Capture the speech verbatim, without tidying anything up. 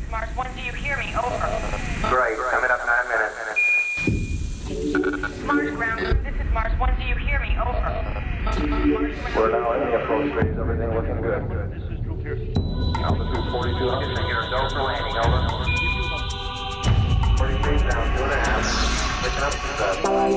Mars One. Do you hear me? Over. Great. Coming up nine minutes. Mars Ground. This is Mars One. Do you hear me? Over. Mars, we're now in the approach phase. Everything looking good. This is Drew Pearson. Altitude forty-two hundred. Get our go for landing. Over. forty feet down. Two and a half. Picking up the